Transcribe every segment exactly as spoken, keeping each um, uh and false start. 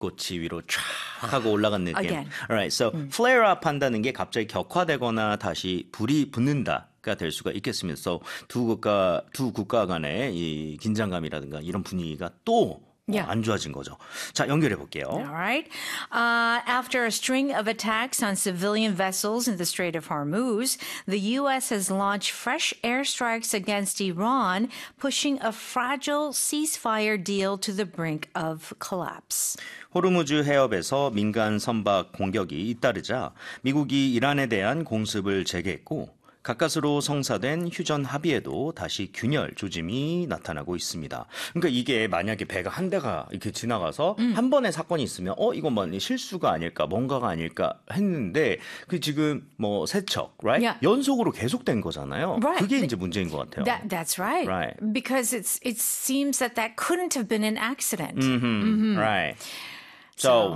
꽃이 위로 쫙 하고 올라간 느낌. Again. Alright, so 음. flare up 한다는 게 갑자기 격화되거나 다시 불이 붙는다가 될 수가 있겠습니다. So 두 국가 두 국가 간의 이 긴장감이라든가 이런 분위기가 또 Yeah. 안 좋아진 거죠. 자, 연결해 볼게요. All right. Uh, after a string of attacks on civilian vessels in the Strait of Hormuz, the U S has launched fresh airstrikes against Iran, pushing a fragile ceasefire deal to the brink of collapse. 호르무즈 해협에서 민간 선박 공격이 잇따르자 미국이 이란에 대한 공습을 재개했고 가까스로 성사된 휴전 합의에도 다시 균열 조짐이 나타나고 있습니다. 그러니까 이게 만약에 배가 한 대가 이렇게 지나가서 음. 한 번의 사건이 있으면 어 이건 뭐 실수가 아닐까 뭔가가 아닐까 했는데 그 지금 뭐 세척, right? Yeah. 연속으로 계속된 거잖아요. Right. 그게 이제 문제인 것 같아요. That, that's right. Right. Because it's it seems that that couldn't have been an accident. Mm-hmm. Mm-hmm. Right. So,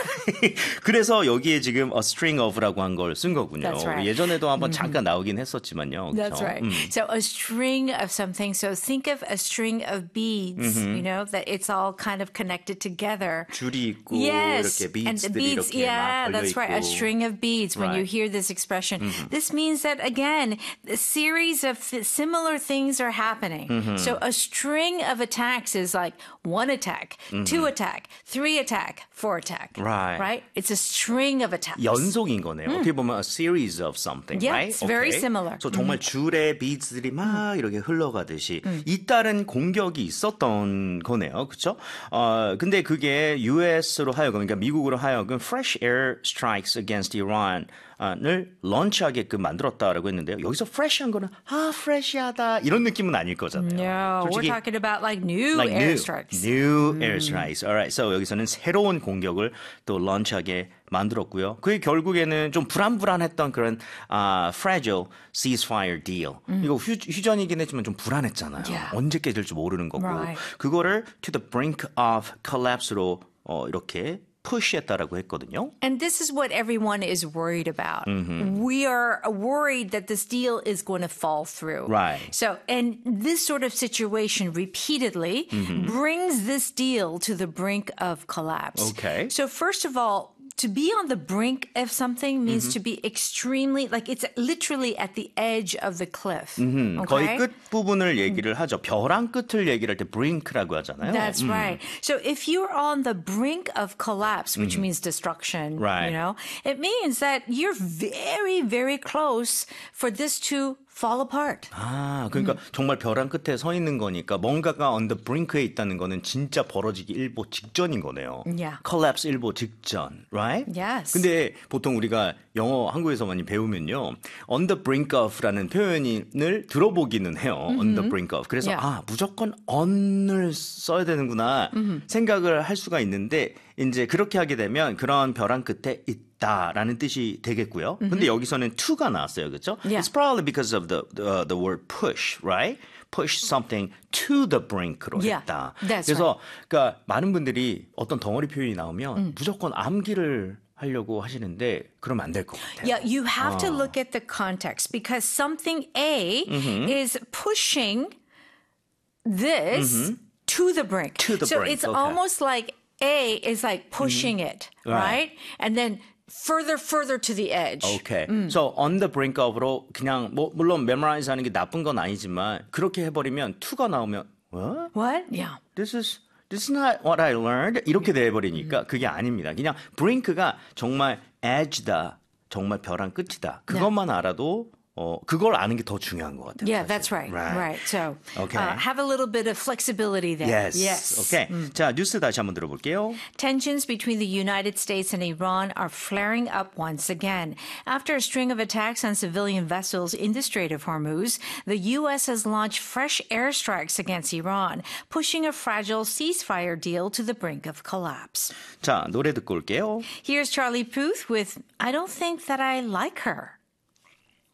그래서 여기에 지금 a string of라고 한 걸 쓴 거군요. That's right. 예전에도 한번 잠깐 나오긴 했었지만요. 그렇죠? That's right. 음. So a string of something. So think of a string of beads, Mm-hmm. you know, that it's all kind of connected together. 줄이 있고 Yes. 이렇게 And the beads들이 beads, 이렇게 yeah, 막 that's 걸려 right. A 있고. string of beads when you Right. hear this expression. This means that, again, a series of th- similar things are happening. Mm-hmm. So a string of attacks is like one attack, two attack, three attack, four attack. Right. Right? It's a string of attacks. 연속인 거네요. 어떻게 보면 a series of something, Yeah, right? it's very Okay. similar. So 정말 줄에 beads들이 막 이렇게 흘러가듯이 잇따른 공격이 있었던 거네요. 그렇죠? 어, 근데 그게 유에스로 하여금, 그러니까 미국으로 하여금 fresh air strikes against Iran 을 런치하게끔 만들었다라고 했는데요. 여기서 fresh한 거는 아, fresh하다 이런 느낌은 아닐 거잖아요. No, we're 솔직히 talking about like new like new, airstrikes. new airstrikes. Alright, so 여기서는 새로운 공격을 또 런치하게 만들었고요. 그게 결국에는 좀 불안불안했던 그런 uh, fragile ceasefire deal. 이거 휴, 휴전이긴 했지만 좀 불안했잖아요. Yeah. 언제 깨질지 모르는 거고. Right. 그거를 to the brink of collapse로 어, 이렇게 push했다라고 했거든요. And this is what everyone is worried about. Mm-hmm. We are worried that this deal is going to fall through. Right. So, and this sort of situation repeatedly Mm-hmm. brings this deal to the brink of collapse. Okay. So, first of all, to be on the brink of something means to be extremely, like it's literally at the edge of the cliff. 음, Okay? 거의 끝 부분을 얘기를 하죠. 벼랑 끝을 얘기를 할 때 brink라고 하잖아요. That's 음. right. So if you're on the brink of collapse, which means destruction, Right. you know, it means that you're very, very close for this to fall apart. 아, 그러니까 정말 벼랑 끝에 서 있는 거니까 뭔가가 on the brink에 있다는 거는 진짜 벌어지기 일보 직전인 거네요. Yeah. collapse 일보 직전, right? Yes. 근데 보통 우리가 영어 한국에서 많이 배우면요. on the brink of라는 표현을 들어보기는 해요. on the brink of. 그래서 Yeah. 아, 무조건 on을 써야 되는구나 생각을 할 수가 있는데 이제 그렇게 하게 되면 그런 벼랑 끝에 있다라는 뜻이 되겠고요. 근데 여기서는 to가 나왔어요. 그렇죠? Yeah. It's probably because of the, the the word push, right? push something to the brink로 Yeah, 했다. that's 그래서 그러니까 많은 분들이 어떤 덩어리 표현이 나오면 무조건 암기를 하려고 하시는데 그러면 안 될 것 같아요. Yeah, you have to look at the context because something A is pushing this to the brink. To the so brink, it's okay. almost like A is like pushing it, right? Right. And then further, further to the edge. Okay. So on the brink of로 그냥 뭐 물론 memorize 하는 게 나쁜 건 아니지만 그렇게 해버리면 to가 나오면 what? What? Yeah. This is This is not what I learned. 이렇게 돼버리니까 그게 아닙니다. 그냥 brink가 정말 edge다, 정말 벼랑 끝이다. 그것만 알아도 어, 그걸 아는 게 더 중요한 것 같아요. Yeah, 사실. that's right. Right. Right. So Okay. uh, have a little bit of flexibility there. Yes. Yes. Okay. 자, 뉴스 다시 한번 들어볼게요. Tensions between the United States and Iran are flaring up once again. After a string of attacks on civilian vessels in the Strait of Hormuz, the U S has launched fresh airstrikes against Iran, pushing a fragile ceasefire deal to the brink of collapse. 자, 노래 듣고 올게요. Here's Charlie Puth with I Don't Think That I Like Her.